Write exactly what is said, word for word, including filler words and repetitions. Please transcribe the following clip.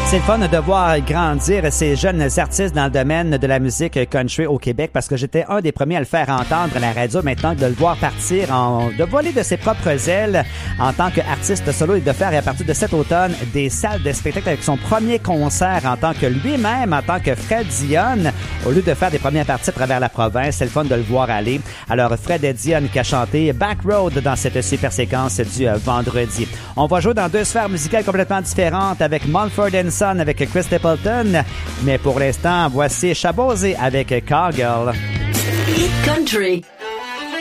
C'est le fun de voir grandir ces jeunes artistes dans le domaine de la musique country au Québec parce que j'étais un des premiers à le faire entendre à la radio. Maintenant, de le voir partir, en, de voler de ses propres ailes en tant qu'artiste solo et de faire à partir de cet automne des salles de spectacle avec son premier concert en tant que lui-même, en tant que Fred Dionne, au lieu de faire des premières parties à travers la province. C'est le fun de le voir aller. Alors, Fred Dionne qui a chanté Back Road dans cette super séquence du euh, vendredi. On va jouer dans deux sphères musicales complètement différentes avec Mumford and Son avec Chris Stapleton. Mais pour l'instant, voici Chabosé avec Cargill. Hit Country.